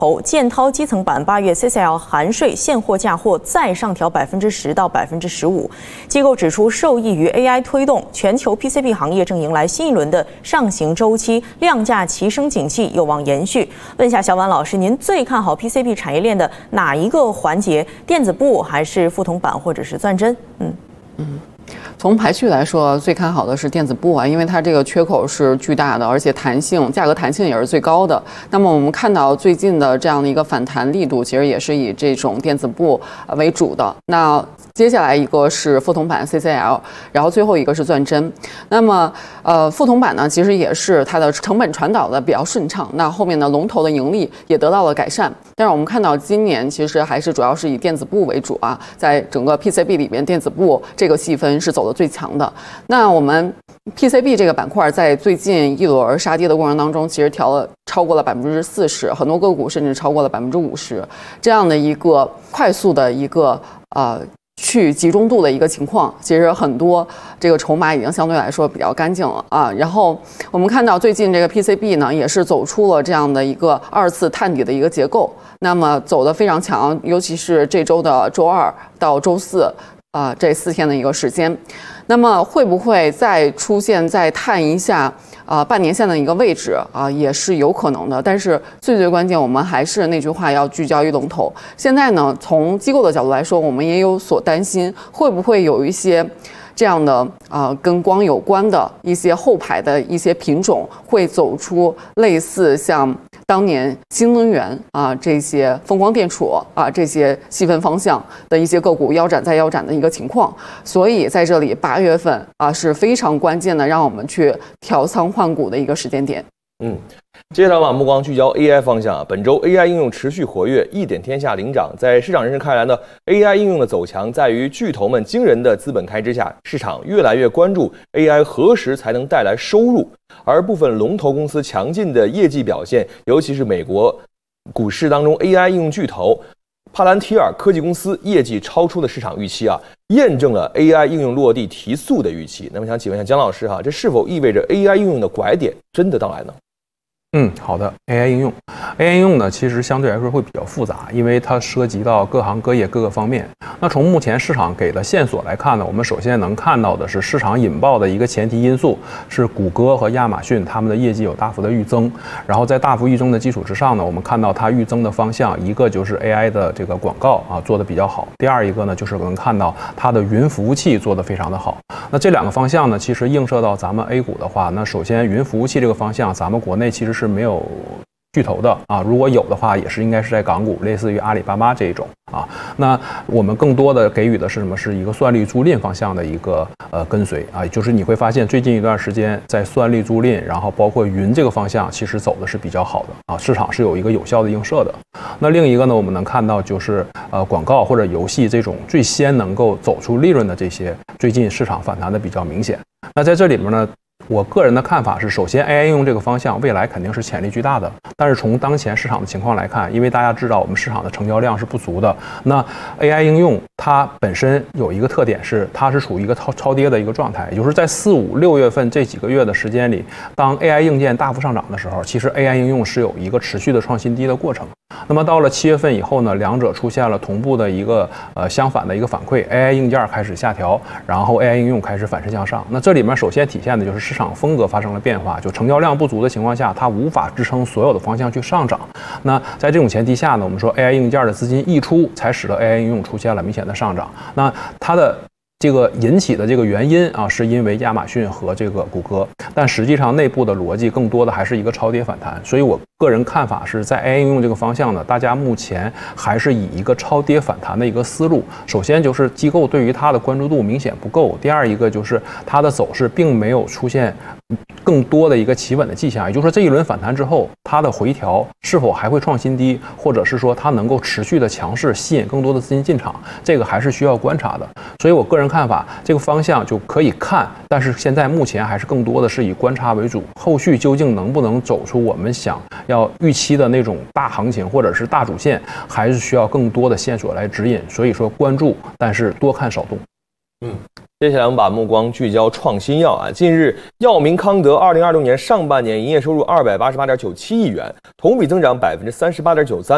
从排序来说，最看好的是电子布啊，因为它这个缺口是巨大的，而且价格弹性也是最高的。那么我们看到最近的这样的一个反弹力度，其实也是以这种电子布为主的。那接下来一个是覆铜板 CCL， 然后最后一个是钻针。那么覆铜板呢，其实也是它的成本传导的比较顺畅，那后面的龙头的盈利也得到了改善。但是我们看到今年其实还是主要是以电子布为主啊，在整个 PCB 里面，电子布这个细分是走得最强的。那我们 PCB 这个板块在最近一轮杀跌的过程当中，其实超过了40%，很多个股甚至超过了50%，这样的一个快速的一个去集中度的一个情况，其实很多这个筹码已经相对来说比较干净了啊。然后我们看到最近这个 PCB 呢，也是走出了这样的一个2次探底的一个结构，那么走得非常强，尤其是这周的周2到周4这4天的一个时间。那么会不会再探一下半年线的一个位置也是有可能的。但是最关键，我们还是那句话，要聚焦于龙头。现在呢，从机构的角度来说，我们也有所担心，会不会有一些这样的跟光有关的一些后排的一些品种会走出类似像当年新能源这些风光电储这些细分方向的一些个股腰斩再腰斩的一个情况。所以在这里8月份是非常关键的，让我们去调仓换股的一个时间点。 接下来把目光聚焦 AI 方向。本周 AI 应用持续活跃，一点天下领涨。在市场人士看来呢 ，AI 应用的走强在于巨头们惊人的资本开支下，市场越来越关注 AI 何时才能带来收入。而部分龙头公司强劲的业绩表现，尤其是美国股市当中 AI 应用巨头帕兰提尔科技公司业绩超出了市场预期验证了 AI 应用落地提速的预期。那么想请问一下姜老师这是否意味着 AI 应用的拐点真的到来呢？ 好的。AI 应用呢，其实相对来说会比较复杂，因为它涉及到各行各业各个方面。那从目前市场给的线索来看呢，我们首先能看到的是市场引爆的一个前提因素是谷歌和亚马逊他们的业绩有大幅的预增，然后在大幅预增的基础之上呢，我们看到它预增的方向，一个就是 AI 的这个广告做得比较好，第二一个呢就是能看到它的云服务器做得非常的好。那这两个方向呢，其实映射到咱们 A 股的话，那首先云服务器这个方向，咱们国内其实是没有巨头的如果有的话，也是应该是在港股，类似于阿里巴巴这一种那我们更多的给予的是什么？是一个算力租赁方向的一个跟随就是你会发现最近一段时间在算力租赁，然后包括云这个方向，其实走的是比较好的市场是有一个有效的映射的。那另一个呢，我们能看到就是广告或者游戏这种最先能够走出利润的这些，最近市场反弹的比较明显。那在这里面呢，我个人的看法是，首先 AI 应用这个方向未来肯定是潜力巨大的，但是从当前市场的情况来看，因为大家知道我们市场的成交量是不足的，那 AI 应用它本身有一个特点是，它是处于一个超跌的一个状态，也就是在4、5、6月份这几个月的时间里，当 AI 硬件大幅上涨的时候，其实 AI 应用是有一个持续的创新低的过程。那么到了7月份以后呢，两者出现了同步的一个相反的一个反馈 ，AI 硬件开始下调，然后 AI 应用开始反身向上。那这里面首先体现的就是市场风格发生了变化，就成交量不足的情况下，它无法支撑所有的方向去上涨。那在这种前提下呢，我们说 AI 硬件的资金溢出，才使得 AI 应用出现了明显的上涨。那它的这个引起的这个原因是因为亚马逊和这个谷歌，但实际上内部的逻辑更多的还是一个超跌反弹。所以我个人看法是在 AI 应用这个方向呢，大家目前还是以一个超跌反弹的一个思路。首先就是机构对于它的关注度明显不够，第二一个就是它的走势并没有出现更多的一个企稳的迹象，也就是说这一轮反弹之后，它的回调是否还会创新低，或者是说它能够持续的强势吸引更多的资金进场，这个还是需要观察的。所以我个人看法，这个方向就可以看，但是现在目前还是更多的是以观察为主，后续究竟能不能走出我们想要预期的那种大行情或者是大主线，还是需要更多的线索来指引。所以说关注，但是多看少动。 接下来我们把目光聚焦创新药近日药明康德2026年上半年营业收入288.97亿元，同比增长38.93%，